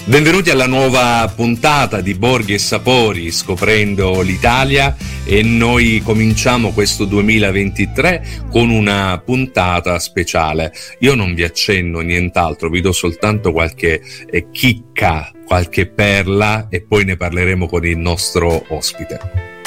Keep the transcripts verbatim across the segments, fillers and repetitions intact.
Benvenuti alla nuova puntata di Borghi e Sapori, scoprendo l'Italia, e noi cominciamo questo duemilaventitré con una puntata speciale. Io non vi accenno nient'altro, vi do soltanto qualche eh, chicca, qualche perla e poi ne parleremo con il nostro ospite.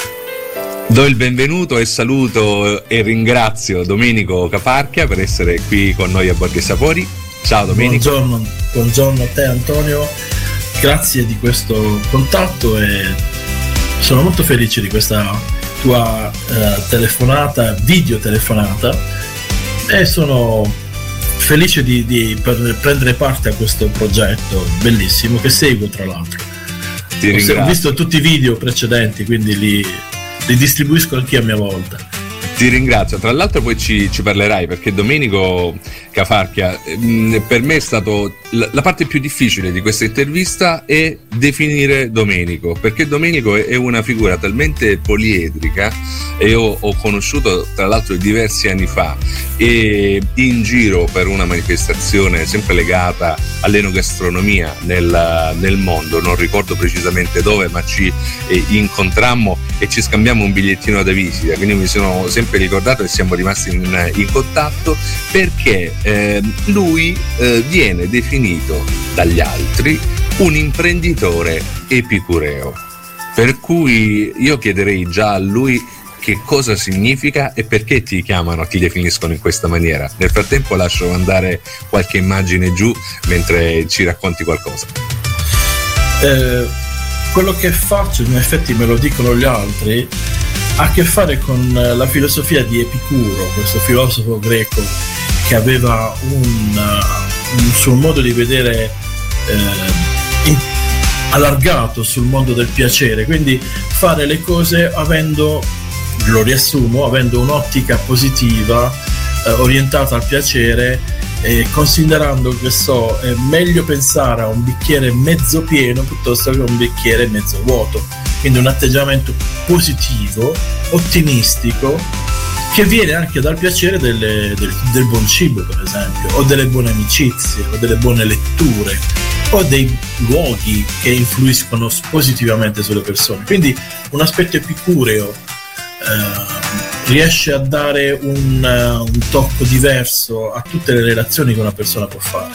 Do il benvenuto e saluto e ringrazio Domenico Cafarchia per essere qui con noi a Borghi e Sapori. Ciao Domenico. Buongiorno, buongiorno a te Antonio, grazie di questo contatto e sono molto felice di questa tua eh, telefonata, video telefonata, e sono felice di, di per prendere parte a questo progetto bellissimo che seguo, tra l'altro. Ti ringrazio. Ho visto tutti i video precedenti, quindi li, li distribuisco anche a mia volta. Ti ringrazio, tra l'altro poi ci, ci parlerai, perché Domenico Cafarchia, mh, per me è stato la, la parte più difficile di questa intervista è definire Domenico, perché Domenico è, è una figura talmente poliedrica, e io ho conosciuto tra l'altro diversi anni fa e in giro per una manifestazione sempre legata all'enogastronomia nel, nel mondo, non ricordo precisamente dove, ma ci eh, incontrammo e ci scambiamo un bigliettino da visita, quindi mi sono sempre ricordato e siamo rimasti in, in contatto, perché eh, lui eh, viene definito dagli altri un imprenditore epicureo, per cui io chiederei già a lui che cosa significa e perché ti chiamano, ti definiscono in questa maniera. Nel frattempo lascio andare qualche immagine giù mentre ci racconti qualcosa. Eh, quello che faccio, in effetti me lo dicono gli altri, ha a che fare con la filosofia di Epicuro, questo filosofo greco che aveva un, un suo modo di vedere eh, in, allargato sul mondo del piacere, quindi fare le cose avendo, lo riassumo, avendo un'ottica positiva eh, orientata al piacere, e considerando che so è meglio pensare a un bicchiere mezzo pieno piuttosto che a un bicchiere mezzo vuoto, quindi un atteggiamento positivo, ottimistico, che viene anche dal piacere delle, del, del buon cibo, per esempio, o delle buone amicizie, o delle buone letture, o dei luoghi che influiscono positivamente sulle persone. Quindi un aspetto epicureo eh, riesce a dare un, uh, un tocco diverso a tutte le relazioni che una persona può fare.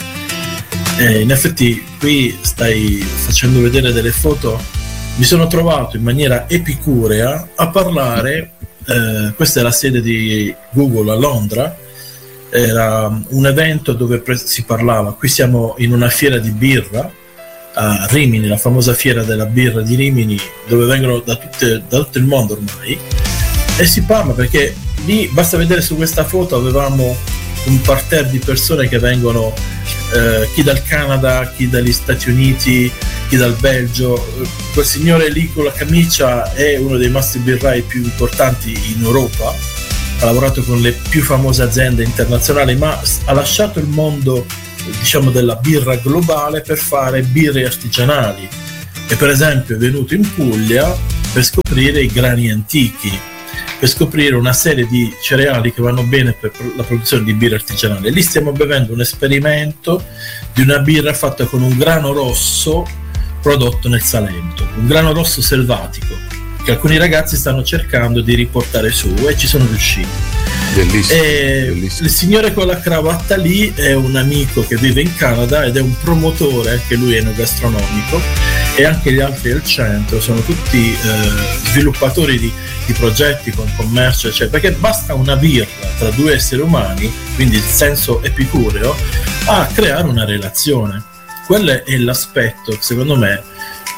E in effetti qui stai facendo vedere delle foto. Mi sono trovato in maniera epicurea a parlare, eh, questa è la sede di Google a Londra, era un evento dove pre- si parlava, qui siamo in una fiera di birra a Rimini, la famosa fiera della birra di Rimini, dove vengono da, tutte, da tutto il mondo ormai, e si parla perché lì, basta vedere su questa foto, avevamo un parterre di persone che vengono eh, chi dal Canada, chi dagli Stati Uniti, chi dal Belgio. Quel signore lì con la camicia è uno dei mastri birrai più importanti in Europa, ha lavorato con le più famose aziende internazionali, ma ha lasciato il mondo, diciamo, della birra globale per fare birre artigianali, e per esempio è venuto in Puglia per scoprire i grani antichi, per scoprire una serie di cereali che vanno bene per la produzione di birra artigianale. Lì stiamo bevendo un esperimento di una birra fatta con un grano rosso prodotto nel Salento, un grano rosso selvatico che alcuni ragazzi stanno cercando di riportare su, e ci sono riusciti. Bellissimo, e bellissimo. Il signore con la cravatta lì è un amico che vive in Canada ed è un promotore, anche lui enogastronomico, e anche gli altri del centro sono tutti eh, sviluppatori di, di progetti con commercio, eccetera, perché basta una birra tra due esseri umani, quindi il senso epicureo, a creare una relazione. Quello è l'aspetto, secondo me, eh,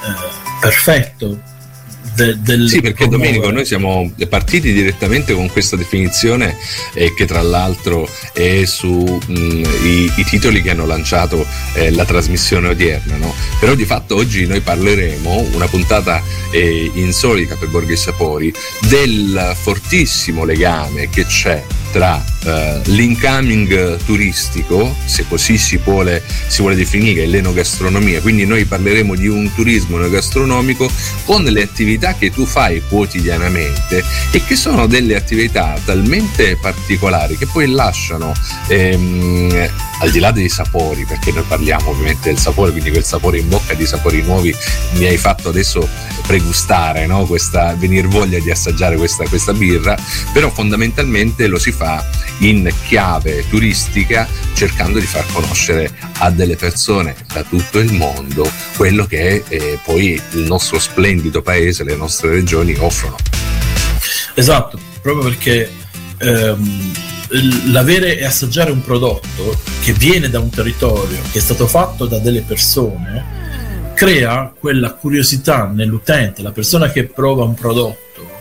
perfetto de, del sì, perché promuovere. Domenico, noi siamo partiti direttamente con questa definizione eh, che tra l'altro è su mh, i, i titoli che hanno lanciato eh, la trasmissione odierna, no? Però di fatto oggi noi parleremo, una puntata eh, insolita per Borghi e Sapori, del fortissimo legame che c'è tra uh, l'incoming turistico, se così si vuole, si vuole definire, l'enogastronomia. Quindi noi parleremo di un turismo enogastronomico con le attività che tu fai quotidianamente e che sono delle attività talmente particolari che poi lasciano ehm, al di là dei sapori, perché noi parliamo ovviamente del sapore, quindi quel sapore in bocca di sapori nuovi mi hai fatto adesso pregustare, no? Questa venir voglia di assaggiare questa, questa birra, però fondamentalmente lo si fa in chiave turistica, cercando di far conoscere a delle persone da tutto il mondo quello che eh, poi il nostro splendido paese, le nostre regioni offrono. Esatto, proprio perché ehm, l'avere e assaggiare un prodotto che viene da un territorio, che è stato fatto da delle persone, crea quella curiosità nell'utente, la persona che prova un prodotto,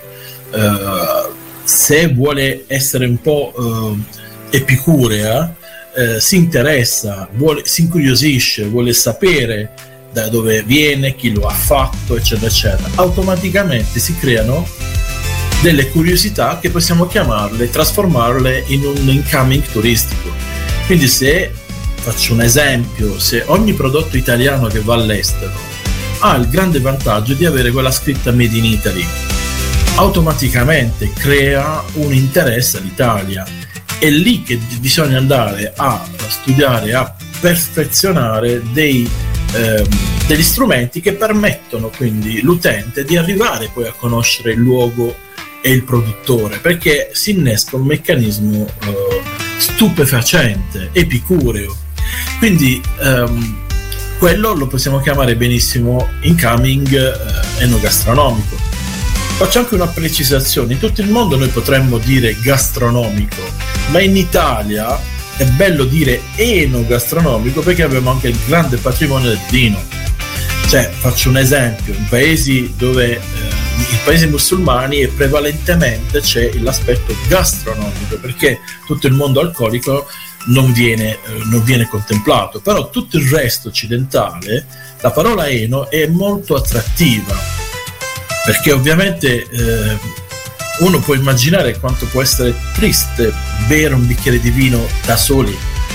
eh, se vuole essere un po' eh, epicurea, eh, si interessa, vuole, si incuriosisce, vuole sapere da dove viene, chi lo ha fatto, eccetera, eccetera. Automaticamente si creano delle curiosità che possiamo chiamarle, trasformarle in un incoming turistico. Quindi se, faccio un esempio, se ogni prodotto italiano che va all'estero ha il grande vantaggio di avere quella scritta Made in Italy, automaticamente crea un interesse all'Italia. È lì che bisogna andare a studiare, a perfezionare dei, ehm, degli strumenti che permettono quindi l'utente di arrivare poi a conoscere il luogo e il produttore, perché si innesca un meccanismo eh, stupefacente, epicureo. Quindi ehm, quello lo possiamo chiamare benissimo incoming eh, enogastronomico. Faccio anche una precisazione: in tutto il mondo noi potremmo dire gastronomico, ma in Italia è bello dire enogastronomico perché abbiamo anche il grande patrimonio del vino. Cioè, faccio un esempio, in paesi dove eh, in paesi musulmani e prevalentemente c'è l'aspetto gastronomico, perché tutto il mondo alcolico non viene, eh, non viene contemplato, però tutto il resto occidentale, la parola eno è molto attrattiva, perché ovviamente eh, uno può immaginare quanto può essere triste bere un bicchiere di vino da soli.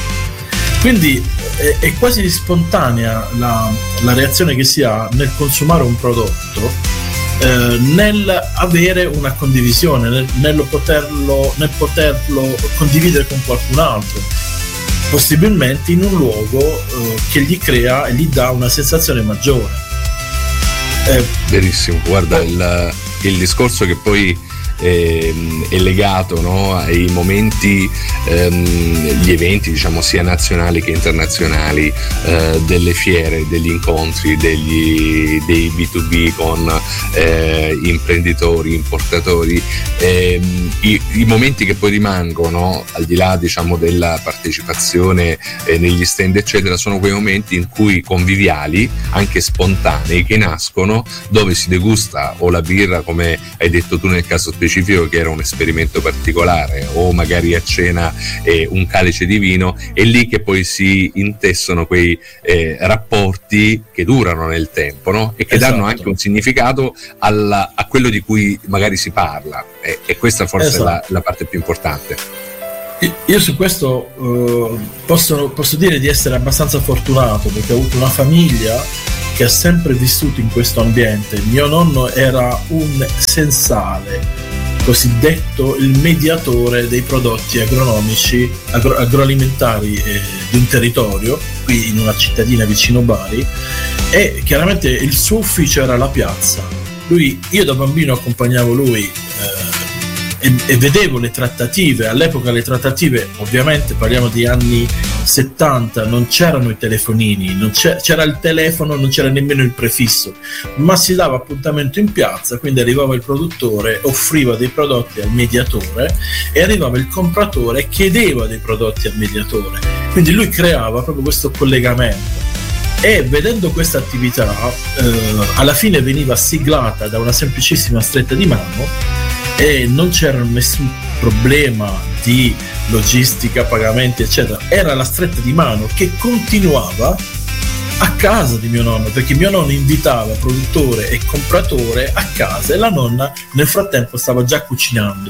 Quindi è, è quasi spontanea la, la reazione che si ha nel consumare un prodotto, eh, nel avere una condivisione, nel, nello poterlo, nel poterlo condividere con qualcun altro, possibilmente in un luogo eh, che gli crea e gli dà una sensazione maggiore. Eh, Verissimo, guarda, il, il discorso che poi è, è legato, no, ai momenti, ehm, gli eventi, diciamo, sia nazionali che internazionali, eh, delle fiere, degli incontri, degli, dei B due B con eh, imprenditori, importatori, ehm, i, i momenti che poi rimangono, al di là, diciamo, della partecipazione eh, negli stand eccetera, sono quei momenti in cui conviviali, anche spontanei, che nascono, dove si degusta o la birra, come hai detto tu nel caso specifico, che era un esperimento particolare, o magari a cena eh, un calice di vino. È lì che poi si intessono quei eh, rapporti che durano nel tempo, no? E che esatto. danno anche un significato alla, a quello di cui magari si parla, e, e questa forse esatto. è la, la parte più importante. Io su questo uh, posso, posso dire di essere abbastanza fortunato, perché ho avuto una famiglia che ha sempre vissuto in questo ambiente. Mio nonno era un sensale, cosiddetto il mediatore dei prodotti agronomici, agro, agroalimentari eh, di un territorio, qui in una cittadina vicino Bari, e chiaramente il suo ufficio era la piazza. Lui, io da bambino accompagnavo lui eh, e, e vedevo le trattative. All'epoca le trattative, ovviamente parliamo di anni settanta, non c'erano i telefonini, non c'era, c'era il telefono, non c'era nemmeno il prefisso, ma si dava appuntamento in piazza, quindi arrivava il produttore, offriva dei prodotti al mediatore e arrivava il compratore e chiedeva dei prodotti al mediatore, quindi lui creava proprio questo collegamento. E vedendo questa attività eh, alla fine veniva siglata da una semplicissima stretta di mano, e non c'era nessun problema di logistica, pagamenti eccetera, era la stretta di mano che continuava a casa di mio nonno, perché mio nonno invitava produttore e compratore a casa e la nonna nel frattempo stava già cucinando.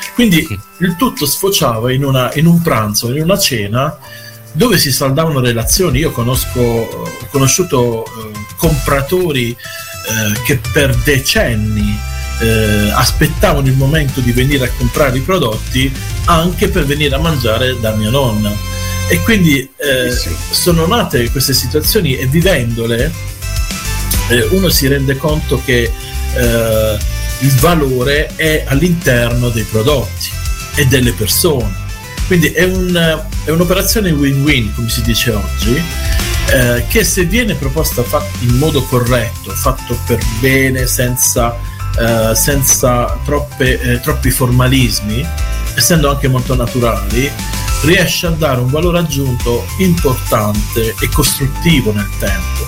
Quindi il tutto sfociava in, una, in un pranzo, in una cena dove si saldavano relazioni. Io conosco, ho conosciuto eh, compratori eh, che per decenni eh, aspettavano il momento di venire a comprare i prodotti anche per venire a mangiare da mia nonna, e quindi eh, sì. sono nate queste situazioni, e vivendole eh, uno si rende conto che eh, il valore è all'interno dei prodotti e delle persone. Quindi è, un, è un'operazione win-win, come si dice oggi, eh, che se viene proposta in modo corretto, fatto per bene, senza, eh, senza troppe, eh, troppi formalismi, essendo anche molto naturali, riesce a dare un valore aggiunto importante e costruttivo nel tempo.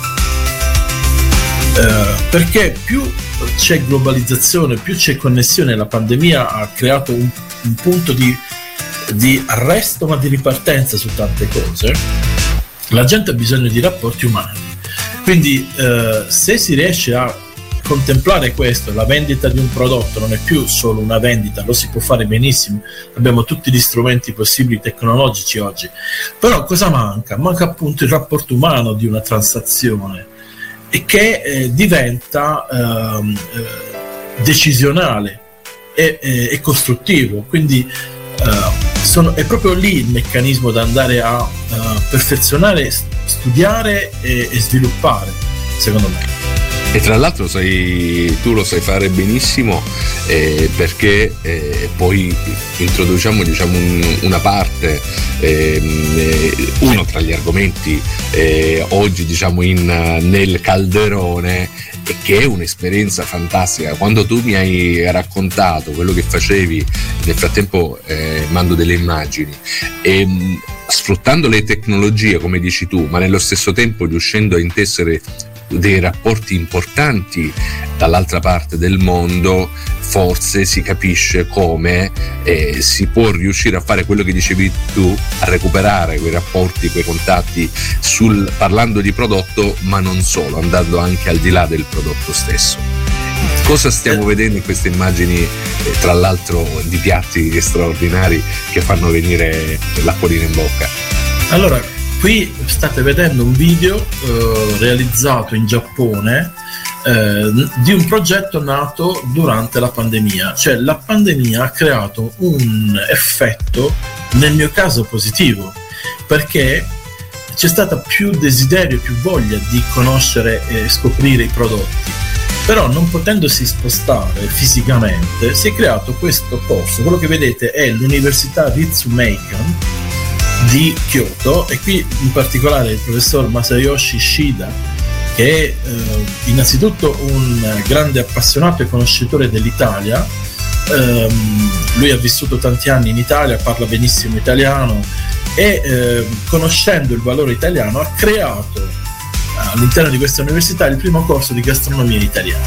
Eh, perché più c'è globalizzazione, più c'è connessione, la pandemia ha creato un, un punto di, di arresto ma di ripartenza su tante cose. La gente ha bisogno di rapporti umani, quindi eh, se si riesce a contemplare questo, la vendita di un prodotto non è più solo una vendita, lo si può fare benissimo, abbiamo tutti gli strumenti possibili tecnologici oggi, però cosa manca? Manca appunto il rapporto umano di una transazione, e che eh, diventa eh, decisionale e, e, e costruttivo. Quindi eh, sono, è proprio lì il meccanismo da andare a uh, perfezionare, studiare e, e sviluppare, secondo me. E tra l'altro sai, tu lo sai fare benissimo, eh, perché eh, poi introduciamo diciamo un, una parte, eh, uno tra gli argomenti eh, oggi diciamo in, nel calderone, e che è un'esperienza fantastica. Quando tu mi hai raccontato quello che facevi, nel frattempo eh, mando delle immagini, e mh, sfruttando le tecnologie come dici tu, ma nello stesso tempo riuscendo a intessere dei rapporti importanti dall'altra parte del mondo, forse si capisce come eh, si può riuscire a fare quello che dicevi tu, a recuperare quei rapporti, quei contatti sul, parlando di prodotto, ma non solo, andando anche al di là del prodotto stesso. Cosa stiamo vedendo in queste immagini, eh, tra l'altro di piatti straordinari che fanno venire l'acquolina in bocca? Allora, qui state vedendo un video eh, realizzato in Giappone eh, di un progetto nato durante la pandemia. Cioè la pandemia ha creato un effetto, nel mio caso positivo, perché c'è stata più desiderio, più voglia di conoscere e scoprire i prodotti. Però non potendosi spostare fisicamente, si è creato questo corso. Quello che vedete è l'Università Ritsumeikan di Kyoto, e qui in particolare il professor Masayoshi Shida, che è eh, innanzitutto un grande appassionato e conoscitore dell'Italia. Um, lui ha vissuto tanti anni in Italia, parla benissimo italiano, e eh, conoscendo il valore italiano ha creato all'interno di questa università il primo corso di gastronomia italiana,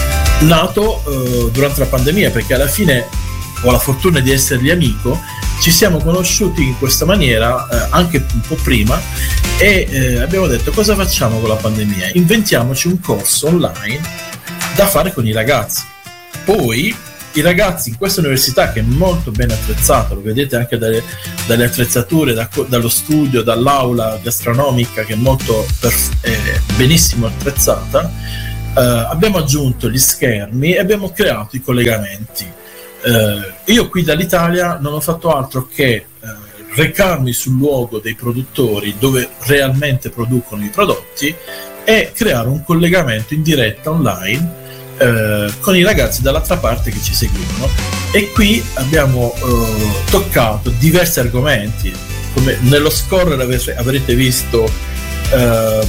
nato eh, durante la pandemia, perché alla fine ho la fortuna di essergli amico. Ci siamo conosciuti in questa maniera eh, anche un po' prima, e eh, abbiamo detto: cosa facciamo con la pandemia? Inventiamoci un corso online da fare con i ragazzi. Poi i ragazzi in questa università, che è molto ben attrezzata, lo vedete anche dalle, dalle attrezzature, da, dallo studio, dall'aula gastronomica che è molto perf- eh, benissimo attrezzata, eh, abbiamo aggiunto gli schermi e abbiamo creato i collegamenti. Uh, io qui dall'Italia non ho fatto altro che uh, recarmi sul luogo dei produttori dove realmente producono i prodotti e creare un collegamento in diretta online uh, con i ragazzi dall'altra parte che ci seguivano. E qui abbiamo uh, toccato diversi argomenti, come nello scorrere avrete, avrete visto, uh,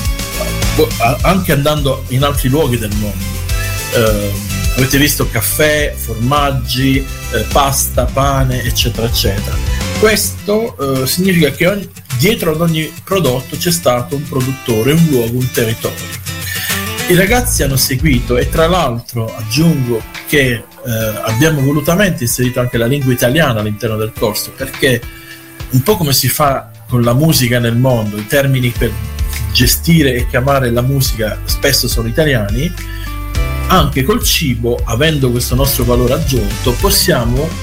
anche andando in altri luoghi del mondo. Uh, Avete visto caffè, formaggi, eh, pasta, pane, eccetera, eccetera. Questo eh, significa che ogni, dietro ad ogni prodotto c'è stato un produttore, un luogo, un territorio. I ragazzi hanno seguito, e tra l'altro aggiungo che eh, abbiamo volutamente inserito anche la lingua italiana all'interno del corso, perché un po' come si fa con la musica nel mondo, i termini per gestire e chiamare la musica spesso sono italiani. Anche col cibo, avendo questo nostro valore aggiunto, possiamo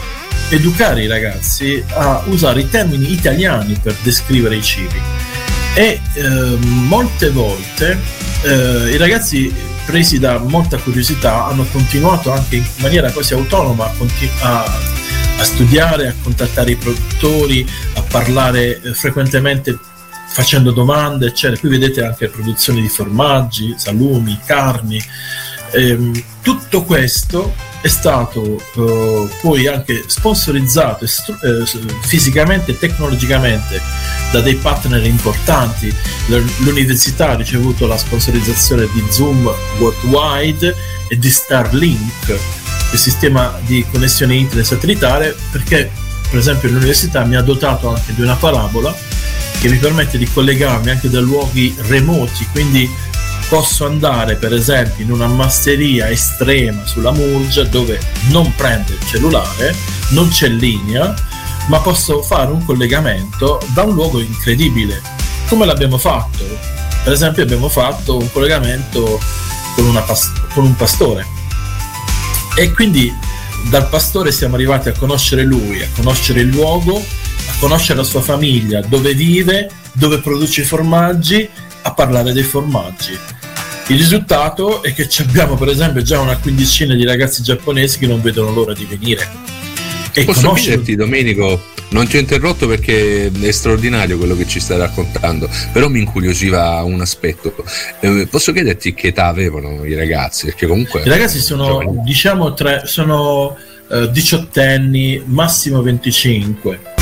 educare i ragazzi a usare i termini italiani per descrivere i cibi. E eh, molte volte eh, i ragazzi, presi da molta curiosità, hanno continuato anche in maniera quasi autonoma a, continu- a, a studiare, a contattare i produttori, a parlare eh, frequentemente facendo domande, eccetera. Qui vedete anche produzioni di formaggi, salumi, carni. Ehm, tutto questo è stato eh, poi anche sponsorizzato estru- eh, fisicamente e tecnologicamente da dei partner importanti. L- l'università ha ricevuto la sponsorizzazione di Zoom Worldwide e di Starlink, il sistema di connessione internet satellitare, perché per esempio l'università mi ha dotato anche di una parabola che mi permette di collegarmi anche da luoghi remoti, quindi posso andare per esempio in una masseria estrema sulla Murgia dove non prende il cellulare, non c'è linea, ma posso fare un collegamento da un luogo incredibile. Come l'abbiamo fatto? Per esempio abbiamo fatto un collegamento con, una past- con un pastore, e quindi dal pastore siamo arrivati a conoscere lui, a conoscere il luogo, a conoscere la sua famiglia, dove vive, dove produce i formaggi, a parlare dei formaggi. Il risultato è che abbiamo per esempio già una quindicina di ragazzi giapponesi che non vedono l'ora di venire. E posso conoscere... chiederti, Domenico, non ti ho interrotto perché è straordinario quello che ci stai raccontando, però mi incuriosiva un aspetto. Eh, posso chiederti che età avevano i ragazzi? Perché comunque i ragazzi sono giovani. diciamo tre, sono uh, diciottenni, massimo venticinque.